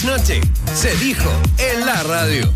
Noche se dijo en la radio.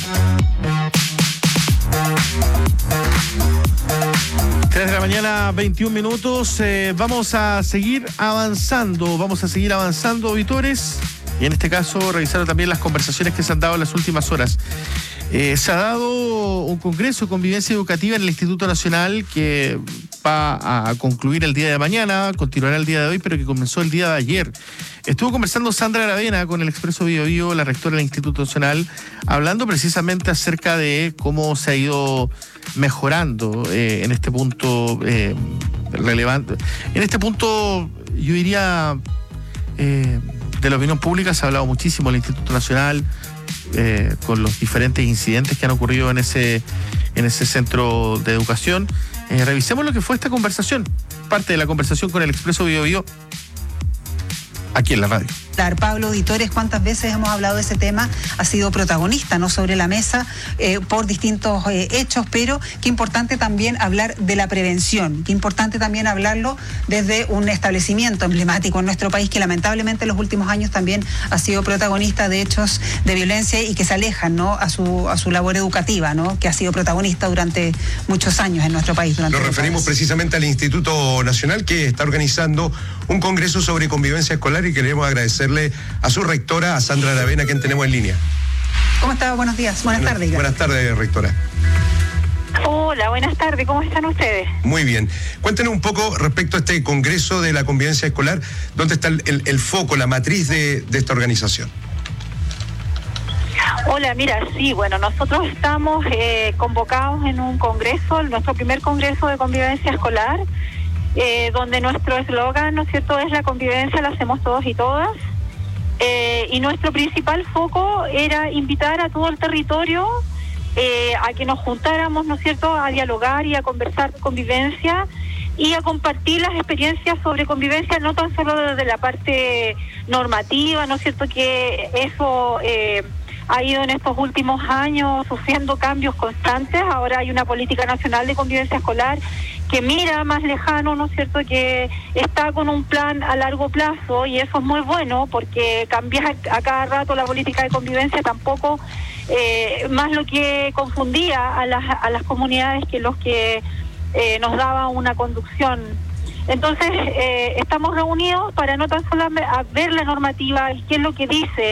De la mañana, 21 minutos. Vamos a seguir avanzando, auditores. Y en este caso, revisar también las conversaciones que se han dado en las últimas horas. Se ha dado un congreso de convivencia educativa en el Instituto Nacional que va a concluir el día de mañana, continuará el día de hoy, pero que comenzó el día de ayer. Estuvo conversando Sandra Aravena con el Expreso Bio Bio, la rectora del Instituto Nacional, hablando precisamente acerca de cómo se ha ido mejorando en este punto relevante. En este punto, yo diría, de la opinión pública se ha hablado muchísimo del Instituto Nacional, con los diferentes incidentes que han ocurrido en ese centro de educación. Revisemos lo que fue esta conversación, parte de la conversación con el Expreso Bio Bio, aquí en la radio. Pablo, auditores, cuántas veces hemos hablado de ese tema, ha sido protagonista, ¿no?, sobre la mesa por distintos hechos, pero qué importante también hablar de la prevención, qué importante también hablarlo desde un establecimiento emblemático en nuestro país que lamentablemente en los últimos años también ha sido protagonista de hechos de violencia y que se alejan, ¿no?, a su labor educativa, ¿no?, que ha sido protagonista durante muchos años en nuestro país. Nos referimos precisamente al Instituto Nacional, que está organizando un congreso sobre convivencia escolar, y queremos agradecerle a su rectora, a Sandra Aravena, quien tenemos en línea. ¿Cómo está? Buenos días. Buenas tardes. Buenas tardes, rectora. Hola, buenas tardes. ¿Cómo están ustedes? Muy bien. Cuéntenos un poco respecto a este congreso de la convivencia escolar, ¿dónde está el foco, la matriz de esta organización? Hola, mira, sí, bueno, nosotros estamos convocados en un congreso, nuestro primer congreso de convivencia escolar, donde nuestro eslogan, ¿no es cierto?, es la convivencia la hacemos todos y todas. Y nuestro principal foco era invitar a todo el territorio a que nos juntáramos, ¿no es cierto?, a dialogar y a conversar de convivencia y a compartir las experiencias sobre convivencia, no tan solo desde la parte normativa, ¿no es cierto?, que eso ha ido en estos últimos años sufriendo cambios constantes. Ahora hay una política nacional de convivencia escolar que mira más lejano, ¿no es cierto?, que está con un plan a largo plazo, y eso es muy bueno porque cambiar a cada rato la política de convivencia tampoco, más lo que confundía a las comunidades que los que nos daba una conducción. Entonces, estamos reunidos para no tan solo ver la normativa y qué es lo que dice